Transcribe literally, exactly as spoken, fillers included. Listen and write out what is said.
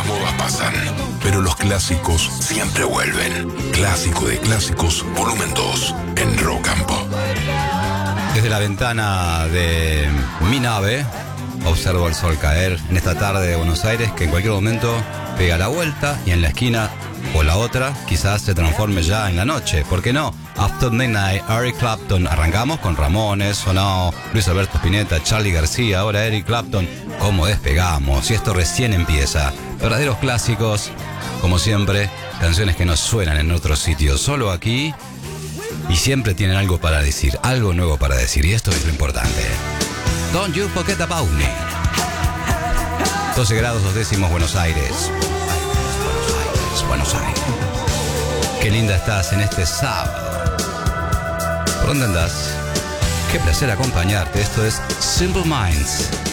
modas pasan, pero los clásicos siempre vuelven. Clásico de clásicos, volumen dos, en Rock and Pop. Desde la ventana de mi nave observo el sol caer en esta tarde de Buenos Aires, que en cualquier momento pega la vuelta y en la esquina o la otra quizás se transforme ya en la noche. ¿Por qué no? After Midnight, Eric Clapton. Arrancamos con Ramones, sonó Luis Alberto Spinetta, Charly García, ahora Eric Clapton. ¿Cómo despegamos? Y esto recién empieza. Verdaderos clásicos, como siempre, canciones que no suenan en otros sitios, solo aquí, y siempre tienen algo para decir, algo nuevo para decir, y esto es lo importante. Don't you forget about me. doce grados dos décimos, Buenos Aires. Buenos Aires, Buenos Aires. Qué linda estás en este sábado. ¿Por dónde andás? Qué placer acompañarte. Esto es Simple Minds.